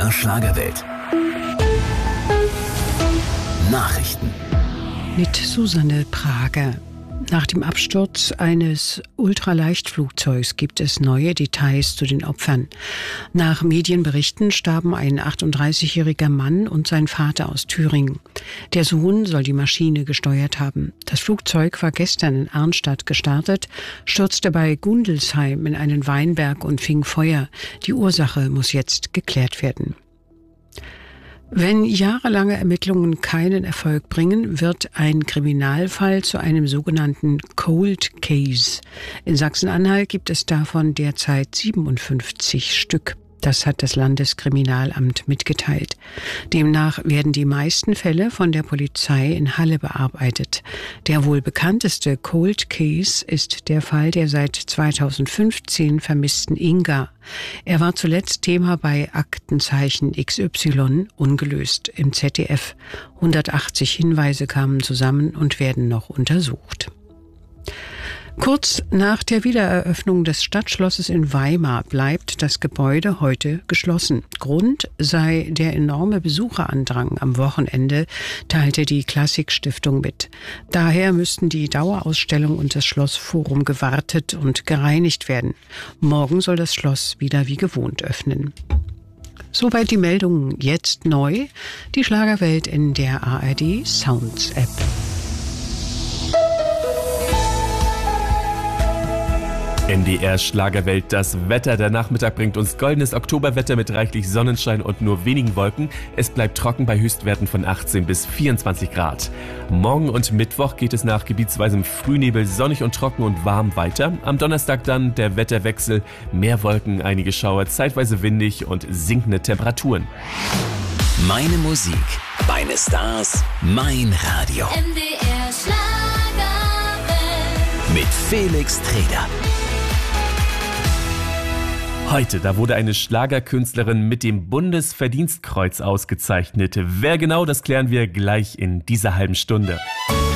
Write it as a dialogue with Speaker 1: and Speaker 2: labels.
Speaker 1: MDR Schlagerwelt. Nachrichten.
Speaker 2: Mit Susanne Prager. Nach dem Absturz eines Ultraleichtflugzeugs gibt es neue Details zu den Opfern. Nach Medienberichten starben ein 38-jähriger Mann und sein Vater aus Thüringen. Der Sohn soll die Maschine gesteuert haben. Das Flugzeug war gestern in Arnstadt gestartet, stürzte bei Gundelsheim in einen Weinberg und fing Feuer. Die Ursache muss jetzt geklärt werden. Wenn jahrelange Ermittlungen keinen Erfolg bringen, wird ein Kriminalfall zu einem sogenannten Cold Case. In Sachsen-Anhalt gibt es davon derzeit 57 Stück. Das hat das Landeskriminalamt mitgeteilt. Demnach werden die meisten Fälle von der Polizei in Halle bearbeitet. Der wohl bekannteste Cold Case ist der Fall der seit 2015 vermissten Inga. Er war zuletzt Thema bei Aktenzeichen XY, ungelöst im ZDF. 180 Hinweise kamen zusammen und werden noch untersucht. Kurz nach der Wiedereröffnung des Stadtschlosses in Weimar bleibt das Gebäude heute geschlossen. Grund sei der enorme Besucherandrang am Wochenende, teilte die Klassik-Stiftung mit. Daher müssten die Dauerausstellung und das Schlossforum gewartet und gereinigt werden. Morgen soll das Schloss wieder wie gewohnt öffnen. Soweit die Meldungen. Jetzt neu. Die Schlagerwelt in der ARD Sounds App.
Speaker 3: NDR Schlagerwelt, das Wetter. Der Nachmittag bringt uns goldenes Oktoberwetter mit reichlich Sonnenschein und nur wenigen Wolken. Es bleibt trocken bei Höchstwerten von 18 bis 24 Grad. Morgen und Mittwoch geht es nach gebietsweisem Frühnebel sonnig und trocken und warm weiter. Am Donnerstag dann der Wetterwechsel. Mehr Wolken, einige Schauer, zeitweise windig und sinkende Temperaturen.
Speaker 1: Meine Musik, meine Stars, mein Radio.
Speaker 4: MDR Schlagerwelt.
Speaker 1: Mit Felix Treder.
Speaker 3: Heute, da wurde eine Schlagerkünstlerin mit dem Bundesverdienstkreuz ausgezeichnet. Wer genau, das klären wir gleich in dieser halben Stunde.